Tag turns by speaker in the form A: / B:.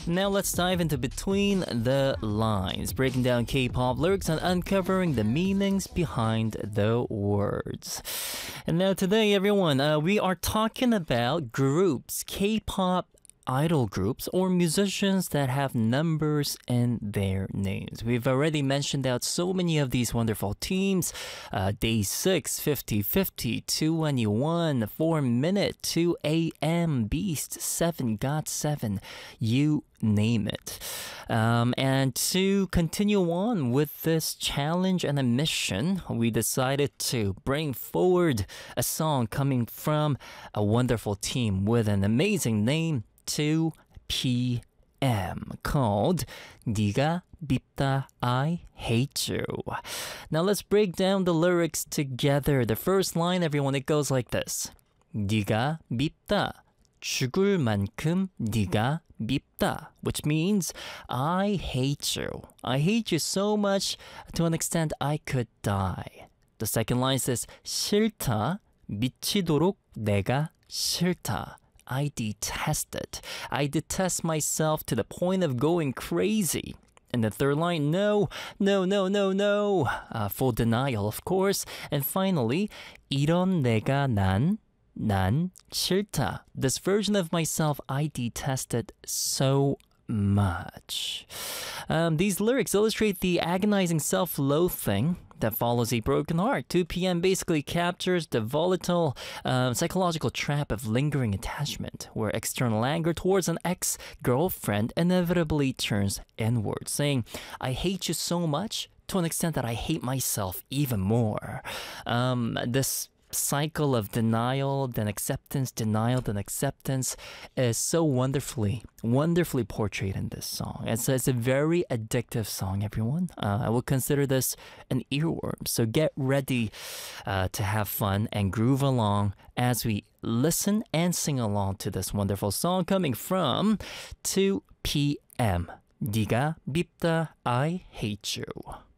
A: Now let's dive into Between the Lines, breaking down K-pop lyrics and uncovering the meanings behind the words. And now today, everyone, we are talking about groups, K-pop idol groups or musicians that have numbers in their names. We've already mentioned out so many of these wonderful teams. Day6, 50/50, 2NE1, 4 Minute, 2AM, Beast, 7 Got 7, you name it. And to continue on with this challenge and a mission, we decided to bring forward a song coming from a wonderful team with an amazing name, 2PM, called 네가 밉다, I hate you. Now let's break down the lyrics together. The first line, everyone, it goes like this. 네가 밉다, 죽을 만큼 네가 밉다, which means I hate you. I hate you so much to an extent I could die. The second line says 싫다, 미치도록 내가 싫다. I detest it. I detest myself to the point of going crazy. And the third line, no. Full denial, of course. And finally, 이런 내가 난 싫다. This version of myself, I detest it so much. These lyrics illustrate the agonizing self-loathing that follows a broken heart. 2PM basically captures the volatile psychological trap of lingering attachment, where external anger towards an ex-girlfriend inevitably turns inward, saying, I hate you so much to an extent that I hate myself even more. This cycle of denial, then acceptance, denial, then acceptance is so wonderfully portrayed in this song. It's a very addictive song, everyone. I would consider this an earworm. So get ready to have fun and groove along as we listen and sing along to this wonderful song coming from 2PM. 네가 밉다, I hate you.